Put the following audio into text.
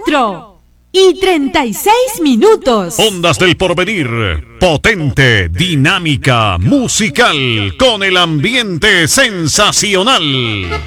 4:36. Ondas del Porvenir, potente, dinámica, musical, con el ambiente sensacional.